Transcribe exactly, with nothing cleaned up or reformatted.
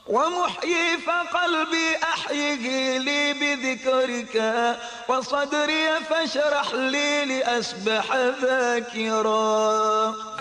ومحيي فقلبي أحيه لي بذكرك، وصدري فاشرح لي لأسبح ذاكرا.